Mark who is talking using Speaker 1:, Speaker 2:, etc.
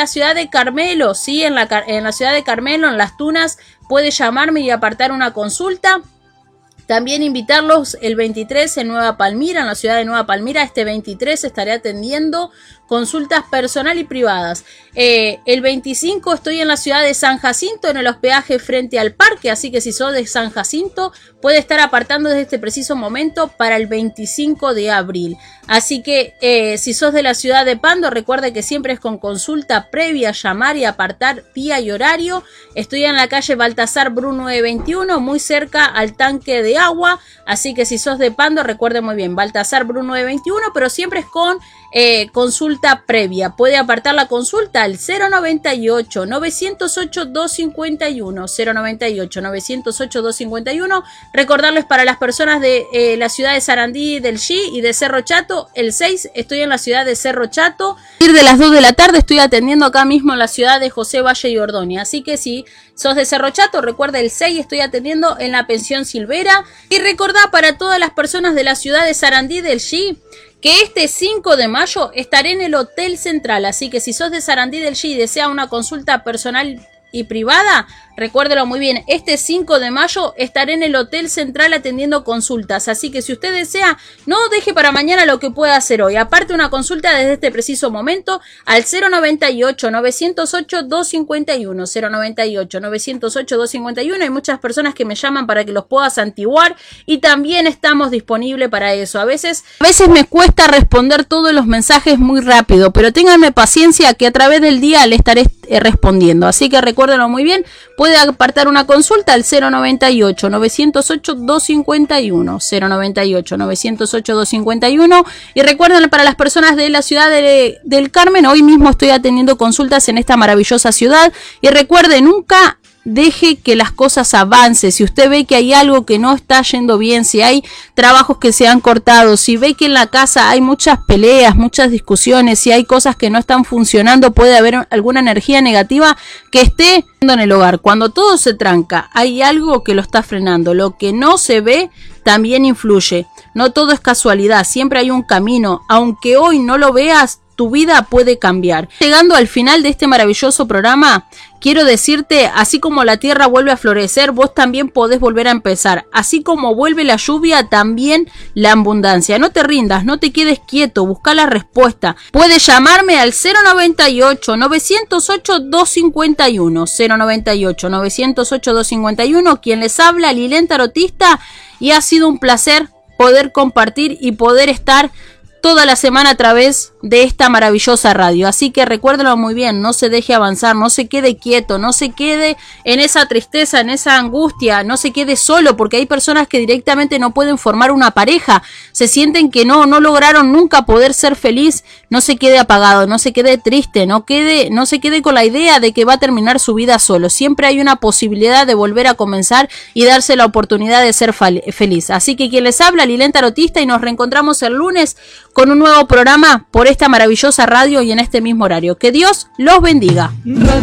Speaker 1: la ciudad de Carmelo, ¿sí? En la ciudad de Carmelo, en Las Tunas, puede llamarme y apartar una consulta. También invitarlos el 23 en Nueva Palmira, en la ciudad de Nueva Palmira. Este 23 estaré atendiendo consultas personal y privadas. El 25 estoy en la ciudad de San Jacinto, en el hospedaje frente al parque, así que si sos de San Jacinto, puede estar apartando desde este preciso momento para el 25 de abril. Así que si sos de la ciudad de Pando, recuerde que siempre es con consulta previa, llamar y apartar día y horario. Estoy en la calle Baltasar Bru 921, muy cerca al tanque de agua, así que si sos de Pando, recuerde muy bien, Baltasar Bru 921, pero siempre es con consulta previa. Puede apartar la consulta al 098 908 251, 098 908 251. Recordarles para las personas de la ciudad de Sarandí, del G y de Cerro Chato, el 6 estoy en la ciudad de Cerro Chato. A partir de las 2 de la tarde estoy atendiendo acá mismo en la ciudad de José Valle y Ordóñez, así que si sos de Cerro Chato, recuerda el 6 estoy atendiendo en la pensión Silvera. Y recordá para todas las personas de la ciudad de Sarandí, del G, que este 5 de mayo estaré en el Hotel Central, así que si sos de Sarandí del G y desea una consulta personal y privada, recuérdelo muy bien, este 5 de mayo estaré en el Hotel Central atendiendo consultas, así que si usted desea, no deje para mañana lo que pueda hacer hoy, aparte una consulta desde este preciso momento al 098 908 251, 098 908 251, hay muchas personas que me llaman para que los pueda santiguar y también estamos disponibles para eso. A veces me cuesta responder todos los mensajes muy rápido, pero ténganme paciencia que a través del día le estaré respondiendo, así que recuérdenlo muy bien, puede apartar una consulta al 098 908 251, 098 908 251 y recuerden para las personas de la ciudad del Carmen, hoy mismo estoy atendiendo consultas en esta maravillosa ciudad y recuerden, nunca deje que las cosas avancen. Si usted ve que hay algo que no está yendo bien, si hay trabajos que se han cortado, si ve que en la casa hay muchas peleas, muchas discusiones, si hay cosas que no están funcionando, puede haber alguna energía negativa que esté en el hogar. Cuando todo se tranca, hay algo que lo está frenando. Lo que no se ve también influye. No todo es casualidad, siempre hay un camino. Aunque hoy no lo veas, tu vida puede cambiar. Llegando al final de este maravilloso programa, quiero decirte, así como la tierra vuelve a florecer, vos también podés volver a empezar. Así como vuelve la lluvia, también la abundancia. No te rindas, no te quedes quieto, busca la respuesta. Puedes llamarme al 098 908 251, 098 908 251, quien les habla, Lilén Tarotista, y ha sido un placer poder compartir y poder estar toda la semana a través de esta maravillosa radio. Así que recuérdalo muy bien, no se deje avanzar, no se quede quieto, no se quede en esa tristeza, en esa angustia, no se quede solo, porque hay personas que directamente no pueden formar una pareja, se sienten que no lograron nunca poder ser feliz. No se quede apagado, no se quede triste, no se quede con la idea de que va a terminar su vida solo. Siempre hay una posibilidad de volver a comenzar y darse la oportunidad de ser feliz. Así que quien les habla, Lilén Tarotista, y nos reencontramos el lunes con un nuevo programa por esta maravillosa radio y en este mismo horario. Que Dios los bendiga.